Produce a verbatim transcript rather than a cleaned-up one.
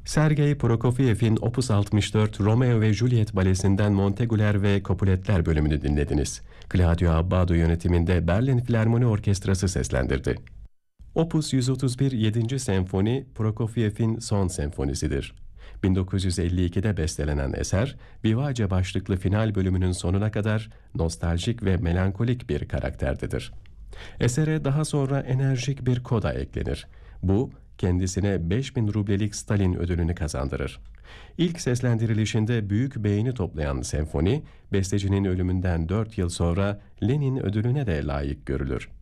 Sergei Prokofiev'in Opus altmış dört Romeo ve Juliet balesinden Monteguler ve Capuletler bölümünü dinlediniz. Claudio Abbado yönetiminde Berlin Filarmoni Orkestrası seslendirdi. Opus yüz otuz bir yedinci senfoni Prokofiev'in son senfonisidir. bin dokuz yüz elli ikide bestelenen eser, Vivace başlıklı final bölümünün sonuna kadar nostaljik ve melankolik bir karakterdedir. Esere daha sonra enerjik bir koda eklenir. Bu, kendisine beş bin rublelik Stalin ödülünü kazandırır. İlk seslendirilişinde büyük beğeni toplayan senfoni, bestecinin ölümünden dört yıl sonra Lenin ödülüne de layık görülür.